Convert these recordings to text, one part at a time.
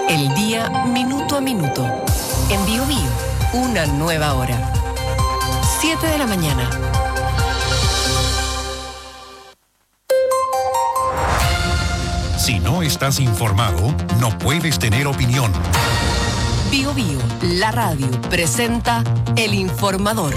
El día minuto a minuto. En Bio Bio, una nueva hora. 7 de la mañana. Si no estás informado, no puedes tener opinión. Bio Bio, la radio, presenta El Informador.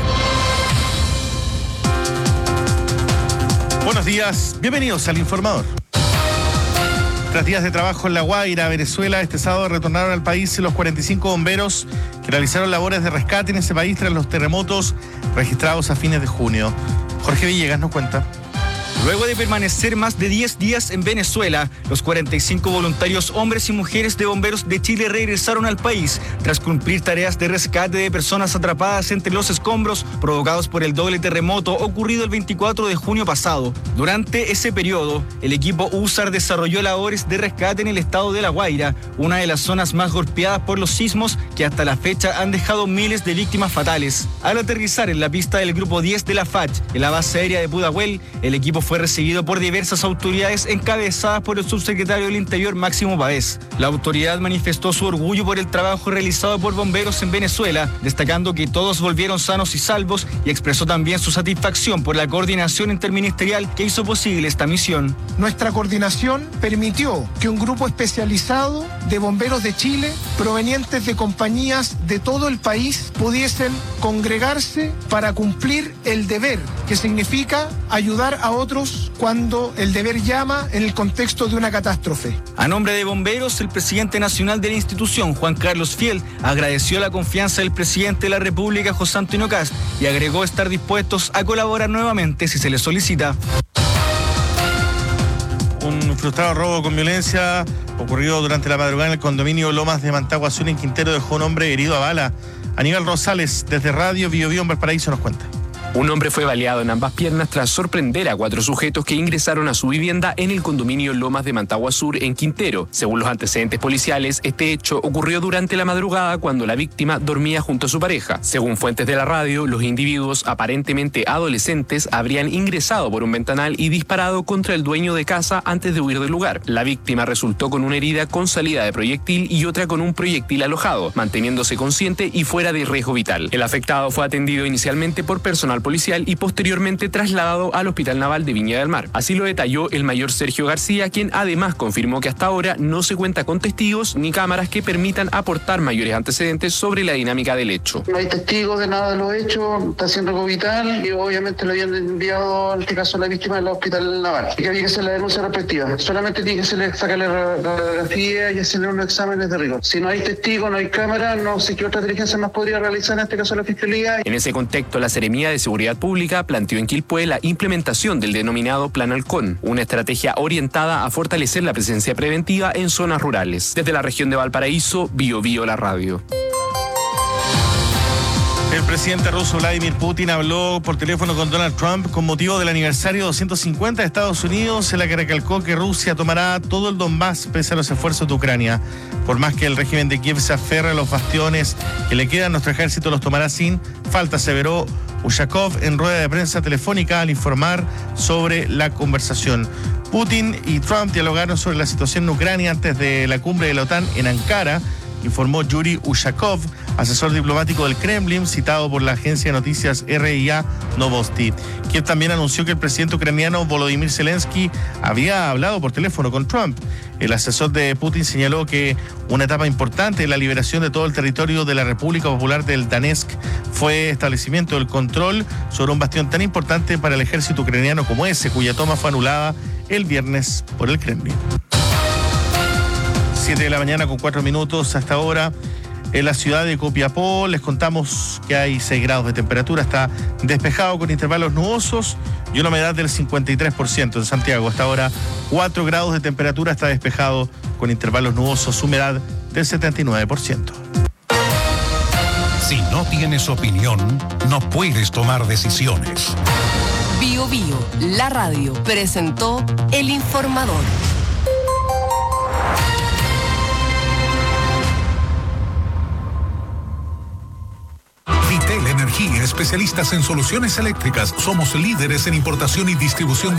Buenos días, bienvenidos al Informador. Tras días de trabajo en La Guaira, Venezuela, este sábado retornaron al país los 45 bomberos que realizaron labores de rescate en ese país tras los terremotos registrados a fines de junio. Jorge Villegas nos cuenta. Luego de permanecer más de 10 días en Venezuela, los 45 voluntarios hombres y mujeres de bomberos de Chile regresaron al país tras cumplir tareas de rescate de personas atrapadas entre los escombros provocados por el doble terremoto ocurrido el 24 de junio pasado. Durante ese periodo, el equipo USAR desarrolló labores de rescate en el estado de La Guaira, una de las zonas más golpeadas por los sismos que hasta la fecha han dejado miles de víctimas fatales. Al aterrizar en la pista del Grupo 10 de la FACH, en la base aérea de Pudahuel, el equipo fue recibido por diversas autoridades encabezadas por el subsecretario del Interior Máximo Pavés. La autoridad manifestó su orgullo por el trabajo realizado por bomberos en Venezuela, destacando que todos volvieron sanos y salvos, y expresó también su satisfacción por la coordinación interministerial que hizo posible esta misión. Nuestra coordinación permitió que un grupo especializado de bomberos de Chile, provenientes de compañías de todo el país, pudiesen congregarse para cumplir el deber, que significa ayudar a otros cuando el deber llama en el contexto de una catástrofe. A nombre de bomberos, el presidente nacional de la institución, Juan Carlos Fiel, agradeció la confianza del presidente de la República, José Antonio Kast, y agregó estar dispuestos a colaborar nuevamente si se les solicita. Un frustrado robo con violencia ocurrido durante la madrugada en el condominio Lomas de Mantagua Sur en Quintero dejó un hombre herido a bala. Aníbal Rosales, desde Radio Bio Bio en Valparaíso, nos cuenta. Un hombre fue baleado en ambas piernas tras sorprender a 4 sujetos que ingresaron a su vivienda en el condominio Lomas de Mantagua Sur en Quintero. Según los antecedentes policiales, este hecho ocurrió durante la madrugada cuando la víctima dormía junto a su pareja. Según fuentes de la radio, los individuos, aparentemente adolescentes, habrían ingresado por un ventanal y disparado contra el dueño de casa antes de huir del lugar. La víctima resultó con una herida con salida de proyectil y otra con un proyectil alojado, manteniéndose consciente y fuera de riesgo vital. El afectado fue atendido inicialmente por personal policial y posteriormente trasladado al Hospital Naval de Viña del Mar. Así lo detalló el mayor Sergio García, quien además confirmó que hasta ahora no se cuenta con testigos ni cámaras que permitan aportar mayores antecedentes sobre la dinámica del hecho. No hay testigos de nada de los hechos, está haciendo algo vital y obviamente le habían enviado, en este caso, a la víctima al Hospital Naval. Y que había que hacer la denuncia respectiva. Solamente tiene que sacarle radiografía y hacerle unos exámenes de rigor. Si no hay testigos, no hay cámara, no sé qué otra diligencia más podría realizar, en este caso la Fiscalía. En ese contexto, la Seremía de Seguridad Pública planteó en Quilpué la implementación del denominado Plan Halcón, una estrategia orientada a fortalecer la presencia preventiva en zonas rurales. Desde la región de Valparaíso, Bio Bio la radio. El presidente ruso Vladimir Putin habló por teléfono con Donald Trump con motivo del aniversario 250 de Estados Unidos, en la que recalcó que Rusia tomará todo el Donbass pese a los esfuerzos de Ucrania. Por más que el régimen de Kiev se aferre a los bastiones que le quedan, nuestro ejército los tomará sin falta, aseveró Ushakov en rueda de prensa telefónica al informar sobre la conversación. Putin y Trump dialogaron sobre la situación en Ucrania antes de la cumbre de la OTAN en Ankara, informó Yuri Ushakov, asesor diplomático del Kremlin, citado por la agencia de noticias RIA Novosti. Kiev también anunció que el presidente ucraniano Volodymyr Zelensky había hablado por teléfono con Trump. El asesor de Putin señaló que una etapa importante en la liberación de todo el territorio de la República Popular del Donetsk fue establecimiento del control sobre un bastión tan importante para el ejército ucraniano como ese, cuya toma fue anulada el viernes por el Kremlin. 7 de la mañana con 4 minutos hasta ahora. En la ciudad de Copiapó les contamos que hay 6 grados de temperatura, está despejado con intervalos nubosos y una humedad del 53%. En Santiago hasta ahora 4 grados de temperatura, está despejado con intervalos nubosos, humedad del 79%. Si no tienes opinión, no puedes tomar decisiones. Bio Bio, la radio, presentó El Informador. Vitel Energía, especialistas en soluciones eléctricas. Somos líderes en importación y distribución de